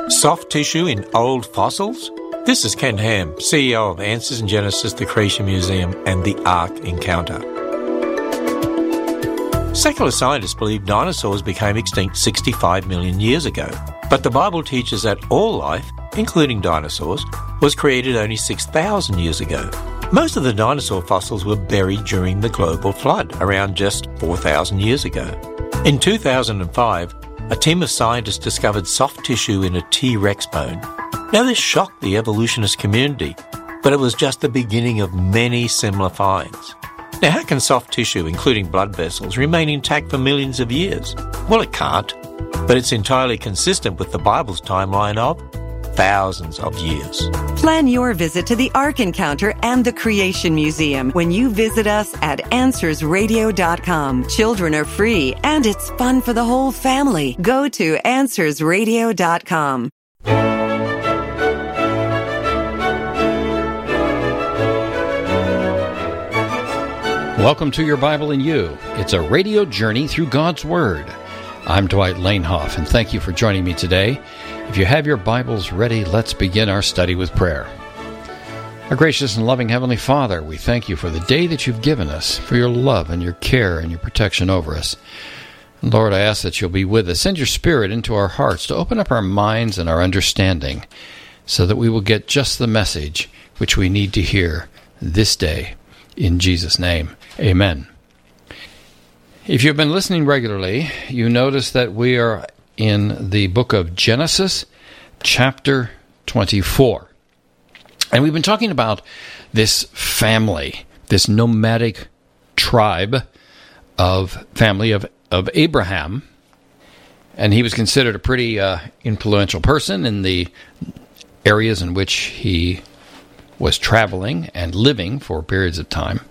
Soft tissue in old fossils? This is Ken Ham, CEO of Answers in Genesis, the Creation Museum, and the Ark Encounter. Secular scientists believe dinosaurs became extinct 65 million years ago, but the Bible teaches that all life, including dinosaurs, was created only 6,000 years ago. Most of the dinosaur fossils were buried during the global flood, around just 4,000 years ago. In 2005, a team of scientists discovered soft tissue in a T-Rex bone. Now, this shocked the evolutionist community, but it was just the beginning of many similar finds. Now, how can soft tissue, including blood vessels, remain intact for millions of years? Well, it can't, but it's entirely consistent with the Bible's timeline of thousands of years. Plan your visit to the Ark Encounter and the Creation Museum when you visit us at AnswersRadio.com. Children are free, and it's fun for the whole family. Go to AnswersRadio.com. Welcome to Your Bible in You. It's a radio journey through God's Word. I'm Dwight Lanehoff, and thank you for joining me today. If you have your Bibles ready, let's begin our study with prayer. Our gracious and loving Heavenly Father, we thank you for the day that you've given us, for your love and your care and your protection over us. And Lord, I ask that you'll be with us. Send your Spirit into our hearts to open up our minds and our understanding so that we will get just the message which we need to hear this day. In Jesus' name, amen. If you've been listening regularly, you notice that we are in the book of Genesis, chapter 24. And we've been talking about this family, this nomadic tribe of family of Abraham. And he was considered a pretty influential person in the areas in which he was traveling and living for periods of time.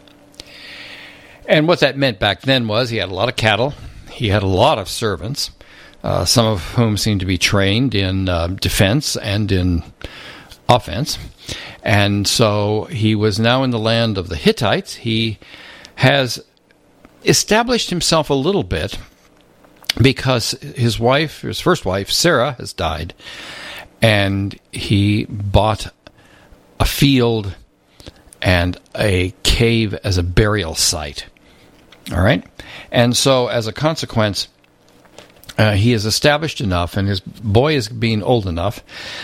And what that meant back then was he had a lot of cattle, he had a lot of servants, some of whom seemed to be trained in defense and in offense. And so he was now in the land of the Hittites. He has established himself a little bit because his first wife, Sarah, has died. And he bought a field and a cave as a burial site. All right? And so, as a consequence, he is established enough, and his boy is being old enough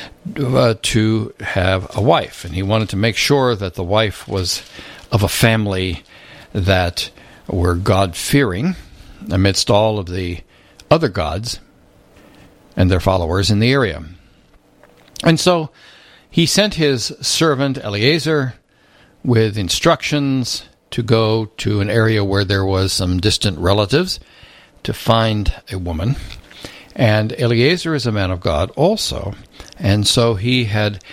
to have a wife. And he wanted to make sure that the wife was of a family that were God-fearing amidst all of the other gods and their followers in the area. And so, he sent his servant Eliezer with instructions to go to an area where there was some distant relatives to find a woman. And Eliezer is a man of God also. And so he had